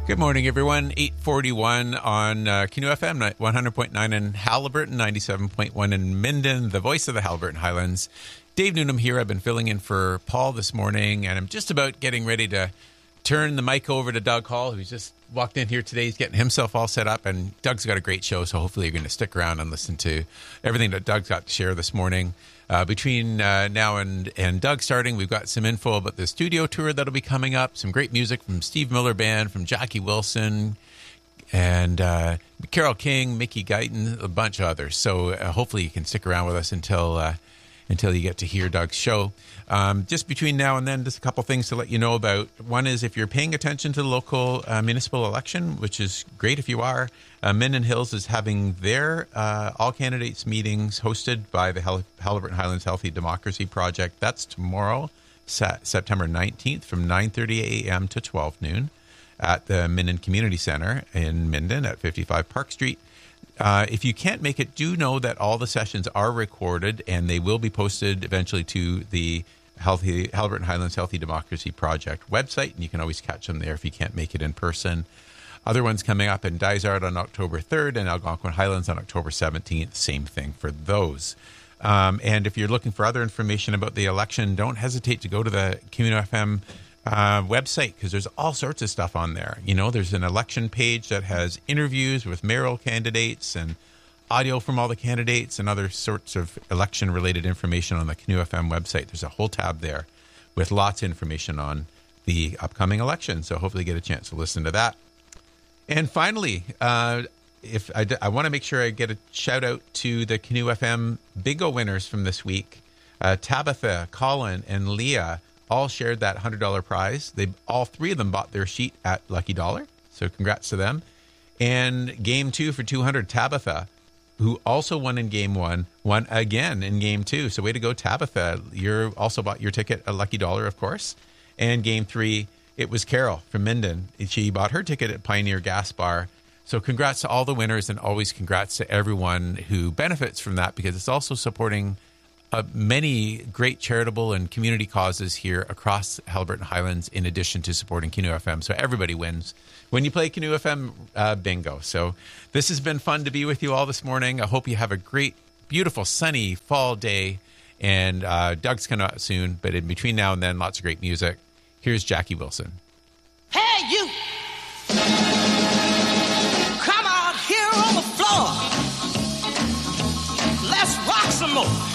Good morning, everyone. 8:41 on Canoe FM, 100.9 in Haliburton, 97.1 in Minden, the voice of the Haliburton Highlands. Dave Noonan here. I've been filling in for Paul this morning, and I'm just about getting ready to turn the mic over to Doug Hall, who's just walked in here today. He's getting himself all set up, and Doug's got a great show, so hopefully you're going to stick around and listen to everything that Doug's got to share this morning. Between now and Doug starting, we've got some info about the studio tour that'll be coming up, some great music from Steve Miller Band, from Jackie Wilson, and Carole King, Mickey Guyton, a bunch of others. So hopefully you can stick around with us until you get to hear Doug's show. Just between now and then, just a couple things to let you know about. One is if you're paying attention to the local municipal election, which is great if you are, Minden Hills is having their all candidates meetings hosted by the Haliburton Highlands Healthy Democracy Project. That's tomorrow, September 19th from 9:30 a.m. to 12 noon at the Minden Community Center in Minden at 55 Park Street. If you can't make it, do know that all the sessions are recorded and they will be posted eventually to the Haliburton Highlands Healthy Democracy Project website, and you can always catch them there if you can't make it in person. Other ones coming up in Dysart on October 3rd and Algonquin Highlands on October 17th. Same thing for those. And if you're looking for other information about the election, don't hesitate to go to the Canoe FM website, because there's all sorts of stuff on there. You know, there's an election page that has interviews with mayoral candidates and audio from all the candidates and other sorts of election related information on the Canoe FM website. There's a whole tab there with lots of information on the upcoming election. So hopefully you get a chance to listen to that. And finally, if I want to make sure I get a shout out to the Canoe FM bingo winners from this week. Tabitha, Colin, and Leah all shared that $100 prize. All three of them bought their sheet at Lucky Dollar, so congrats to them. And game 2 for $200, Tabitha, who also won in game 1, won again in game 2. So way to go, Tabitha. You also bought your ticket at Lucky Dollar, of course. And game 3, it was Carol from Minden. She bought her ticket at Pioneer Gas Bar. So congrats to all the winners, and always congrats to everyone who benefits from that, because it's also supporting many great charitable and community causes here across Haliburton Highlands, in addition to supporting Canoe FM. So everybody wins when you play Canoe FM bingo. So this has been fun to be with you all this morning. I hope you have a great, beautiful, sunny fall day. And Doug's coming out soon. But in between now and then, lots of great music. Here's Jackie Wilson. Hey, you! Come out here on the floor. Let's rock some more.